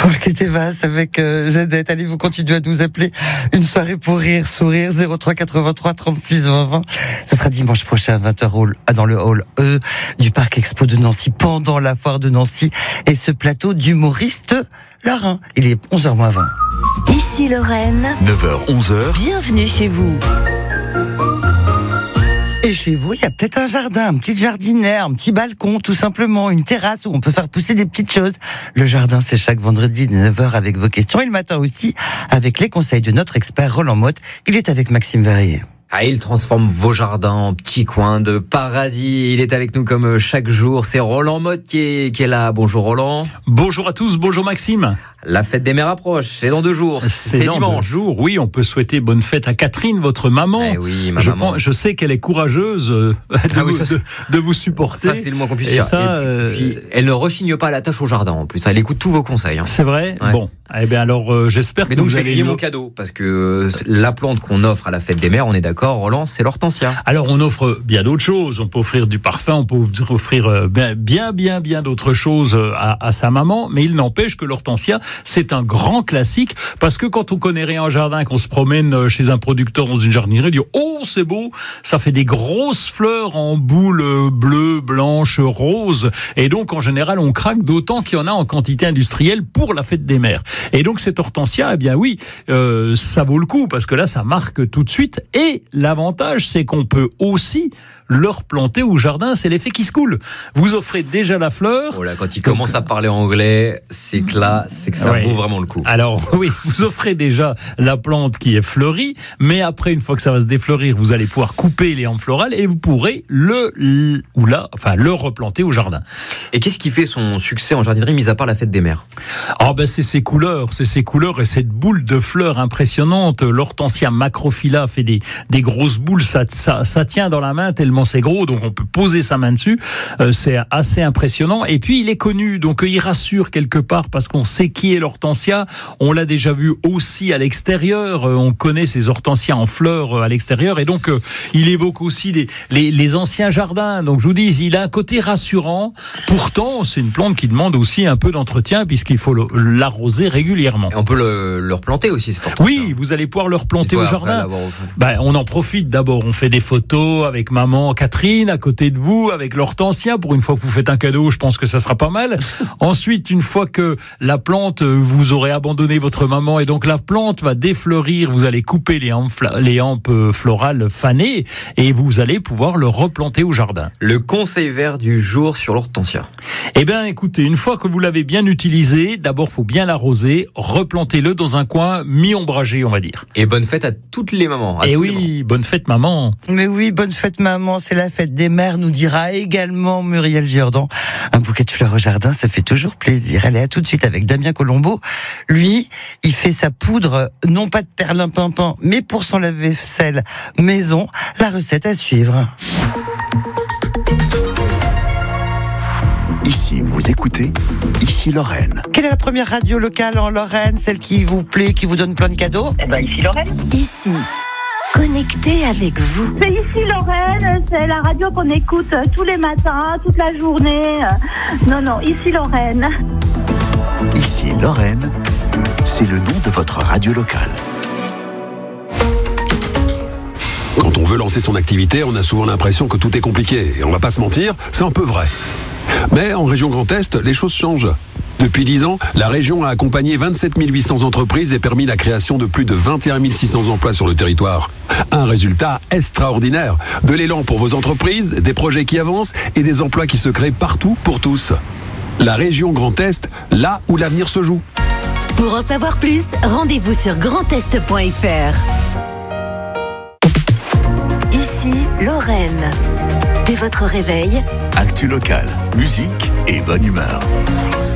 Paul Kétévas avec Jeannette. Allez, vous continuez à nous appeler. Une soirée pour rire, sourire, 03 83 36 20 20. Ce sera dimanche prochain à 20h dans le hall E du Parc Expo de Nancy, pendant la foire de Nancy. Et ce plateau d'humoristes Larin. Il est 11h moins 20. Ici Lorraine. 9h, 11h. Bienvenue chez vous. Et chez vous, il y a peut-être un jardin, un petit jardinaire, un petit balcon, tout simplement, une terrasse où on peut faire pousser des petites choses. Le jardin, c'est chaque vendredi de 9h avec vos questions. Et le matin aussi, avec les conseils de notre expert Roland Motte. Il est avec Maxime Verrier. Ah, il transforme vos jardins en petits coins de paradis. Il est avec nous comme chaque jour. C'est Roland Motte qui est là. Bonjour Roland. Bonjour à tous, bonjour Maxime. La fête des mères approche, c'est dans 2 jours. C'est dans dimanche. 2 jours, oui, on peut souhaiter bonne fête à Catherine, votre maman. Eh oui, ma maman. Je sais qu'elle est courageuse de vous supporter. Ça, c'est le moins qu'on puisse et dire. Ça, et puis, elle ne rechigne pas à la tâche au jardin en plus. Elle écoute tous vos conseils. C'est vrai. Ouais. Bon, eh bien alors j'espère Mais que donc vous je vais allez griller mon cadeau parce que la plante qu'on offre à la fête des mères, on est d'accord, Roland, c'est l'hortensia. Alors on offre bien d'autres choses. On peut offrir du parfum, on peut offrir bien d'autres choses à sa maman. Mais il n'empêche que l'hortensia, c'est un grand classique, parce que quand on connaît rien en jardin, qu'on se promène chez un producteur dans une jardinerie, on dit oh c'est beau, ça fait des grosses fleurs en boules bleues, blanches, roses, et donc en général on craque, d'autant qu'il y en a en quantité industrielle pour la fête des mères. Et donc cette hortensia, eh bien oui, ça vaut le coup, parce que là ça marque tout de suite. Et l'avantage, c'est qu'on peut aussi le replanter au jardin, c'est l'effet qui se coule. Vous offrez déjà la fleur. Oh là, quand il commence à parler anglais, c'est que ça vaut vraiment le coup. Alors oui, vous offrez déjà la plante qui est fleurie, mais après, une fois que ça va se défleurir, vous allez pouvoir couper les hampes florales et vous pourrez le replanter au jardin. Et qu'est-ce qui fait son succès en jardinerie, mis à part la fête des mères? C'est ses couleurs et cette boule de fleurs impressionnante. L'hortensia macrophylla fait des grosses boules, ça tient dans la main tellement c'est gros, donc on peut poser sa main dessus. C'est assez impressionnant. Et puis il est connu, donc il rassure quelque part, parce qu'on sait qui est l'hortensia. On l'a déjà vu aussi à l'extérieur. On connaît ces hortensias en fleurs à l'extérieur, et donc il évoque aussi les anciens jardins. Donc je vous dis, il a un côté rassurant. Pourtant, c'est une plante qui demande aussi un peu d'entretien, puisqu'il faut l'arroser régulièrement. Et on peut le replanter aussi, cette hortensia. Oui, vous allez pouvoir le replanter au jardin. On en profite d'abord. On fait des photos avec maman Catherine à côté de vous, avec l'hortensia. Pour une fois que vous faites un cadeau, je pense que ça sera pas mal. Ensuite, une fois que la plante, vous aurez abandonné votre maman, et donc la plante va défleurir, vous allez couper les hampes florales fanées, et vous allez pouvoir le replanter au jardin. Le conseil vert du jour sur l'hortensia. Eh bien, écoutez, une fois que vous l'avez bien utilisé, d'abord, faut bien l'arroser, replantez-le dans un coin mi-ombragé, on va dire. Et bonne fête à toutes les mamans. Et oui, bonne fête maman. Mais oui, bonne fête maman, c'est la fête des mères, nous dira également Muriel Giordan. Un bouquet de fleurs au jardin, ça fait toujours plaisir. Allez, à tout de suite avec Damien Colombo. Lui, il fait sa poudre, non pas de perlimpinpin, mais pour son lave-vaisselle maison. La recette à suivre. Ici, vous écoutez Ici Lorraine. Quelle est la première radio locale en Lorraine, celle qui vous plaît, qui vous donne plein de cadeaux? Ici Lorraine. Ici, connecté avec vous. C'est Ici Lorraine, c'est la radio qu'on écoute tous les matins, toute la journée. Non, Ici Lorraine. Ici Lorraine, c'est le nom de votre radio locale. Quand on veut lancer son activité, on a souvent l'impression que tout est compliqué. Et on va pas se mentir, c'est un peu vrai. Mais en région Grand Est, les choses changent. Depuis 10 ans, la région a accompagné 27 800 entreprises et permis la création de plus de 21 600 emplois sur le territoire. Un résultat extraordinaire. De l'élan pour vos entreprises, des projets qui avancent et des emplois qui se créent partout pour tous. La région Grand Est, là où l'avenir se joue. Pour en savoir plus, rendez-vous sur grandest.fr. Ici, Lorraine. Dès votre réveil, Actu locale, musique et bonne humeur.